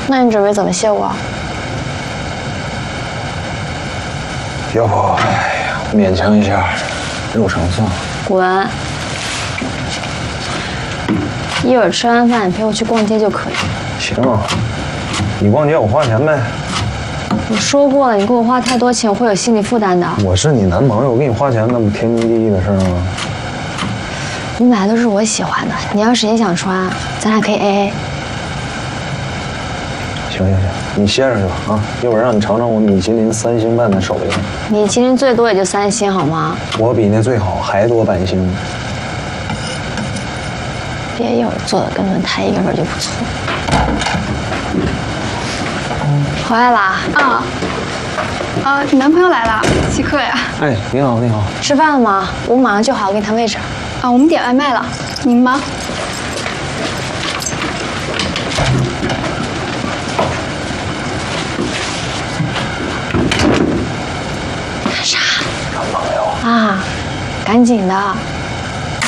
那你准备怎么谢我？ 要不，哎呀，勉强一下，6成算了。 滚！一会儿吃完饭你陪我去逛街就可以。 行，你逛街我花钱呗。 我说过了，你给我花太多钱，我会有心理负担的。 我是你男朋友，我给你花钱，那不天经地义的事吗？ 你买的都是我喜欢的，你要是也想穿，咱俩可以 AA。 行，你歇着去吧啊！一会儿让你尝尝我米其林3星半的手艺。 米其林最多也就3星好吗？ 我比那最好还多半星。 别一会儿做的跟轮胎一个味儿就不错。回来啦？ 你男朋友来了，稀客呀？ 哎，你好，你好。 吃饭了吗？我马上就好，我给你谈位置。 我们点外卖了，您忙。 干啥？男朋友啊，赶紧的。